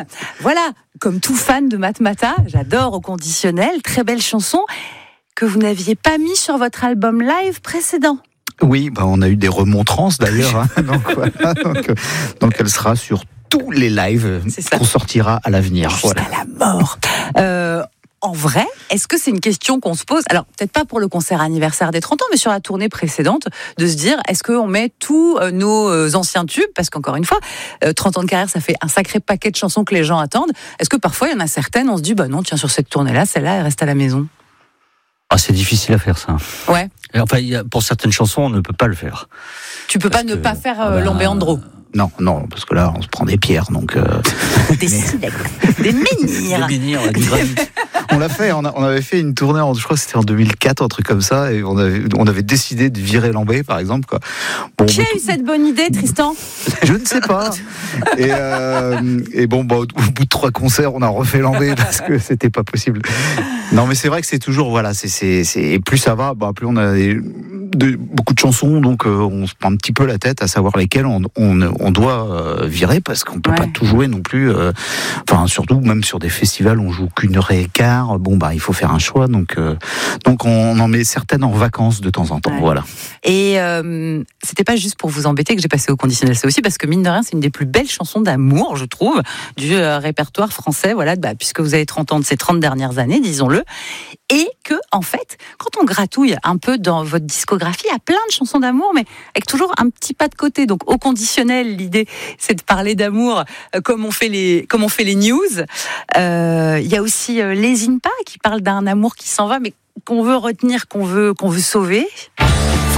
Voilà, comme tout fan de Matmata, j'adore Au conditionnel, très belle chanson que vous n'aviez pas mis sur votre album live précédent. Oui, on a eu des remontrances d'ailleurs, donc, voilà, donc elle sera sur tous les lives qu'on sortira à l'avenir. Jusqu'à la mort. En vrai, est-ce que c'est une question qu'on se pose ? Alors, peut-être pas pour le concert anniversaire des 30 ans, mais sur la tournée précédente, de se dire, est-ce qu'on met tous nos anciens tubes ? Parce qu'encore une fois, 30 ans de carrière, ça fait un sacré paquet de chansons que les gens attendent. Est-ce que parfois, il y en a certaines, on se dit, non, tiens, sur cette tournée-là, celle-là, elle reste à la maison ? C'est difficile à faire, ça. Ouais. Enfin, pour certaines chansons, on ne peut pas le faire. Tu peux ne pas faire l'Ambeandro. Non, parce que là, on se prend des pierres, donc... Des silex, des menhirs. Des menhirs, du granit. On l'a fait, on avait fait une tournée, je crois que c'était en 2004, un truc comme ça, et on avait décidé de virer Lambé, par exemple, quoi. Qui a eu cette bonne idée, Tristan ? Je ne sais pas. Et bon, au bout de 3 concerts, on a refait Lambé parce que c'était pas possible. Non, mais c'est vrai que c'est toujours, voilà, et plus ça va, plus on a beaucoup de chansons, donc on se prend un petit peu la tête à savoir lesquelles on doit virer, parce qu'on peut pas tout jouer non plus. Surtout même sur des festivals, on joue qu'une heure et quart. Il faut faire un choix, donc on en met certaines en vacances de temps en temps, voilà. Et c'était pas juste pour vous embêter que j'ai passé Au conditionnel, c'est aussi parce que mine de rien, c'est une des plus belles chansons d'amour, je trouve, du répertoire français, voilà, puisque vous avez 30 ans de ces 30 dernières années, disons-le, et que, en fait, quand on gratouille un peu dans votre discographie, il y a plein de chansons d'amour, mais avec toujours un petit pas de côté. Donc, Au conditionnel, l'idée, c'est de parler d'amour comme on fait les news. Il y a aussi Lésine pas, qui parle d'un amour qui s'en va, mais qu'on veut retenir, qu'on veut sauver.